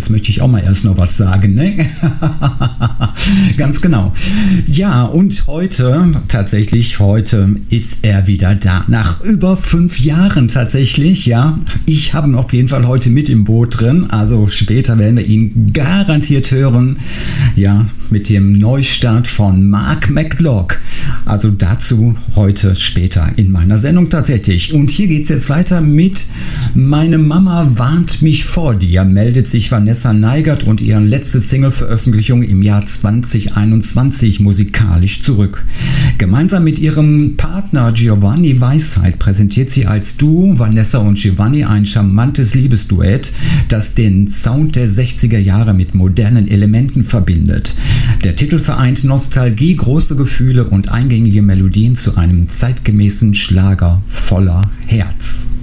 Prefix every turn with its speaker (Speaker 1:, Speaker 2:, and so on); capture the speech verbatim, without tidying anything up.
Speaker 1: jetzt möchte ich auch mal erst noch was sagen, ne? Ganz genau. Ja, und heute, tatsächlich, heute ist er wieder da. Nach über fünf Jahren tatsächlich, ja. Ich habe ihn auf jeden Fall heute mit im Boot drin. Also später werden wir ihn garantiert hören. Ja, mit dem Neustart von Mark McLeod. Also dazu heute später in meiner Sendung tatsächlich. Und hier geht es jetzt weiter mit Meine Mama warnt mich vor dir, meldet sich Vanessa Neigert und ihre letzte Single-Veröffentlichung im Jahr zwanzig einundzwanzig musikalisch zurück. Gemeinsam mit ihrem Partner Giovanni Weisheit präsentiert sie als Duo Vanessa und Giovanni ein charmantes Liebesduett, das den Sound der sechziger Jahre mit modernen Elementen verbindet. Der Titel vereint Nostalgie, große Gefühle und eingängige Melodien zu einem zeitgemäßen Schlager voller Herz.